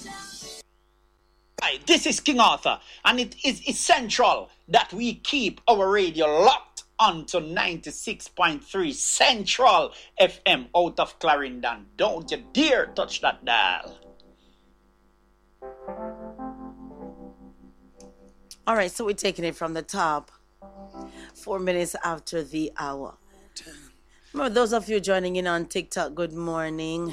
Hi, this is King Arthur, and it is essential that we keep our radio locked onto 96.3 Central FM out of Clarendon. Don't you dare touch that dial. All right, so we're taking it from the top. 4 minutes after the hour. Remember, those of you joining in on TikTok, good morning.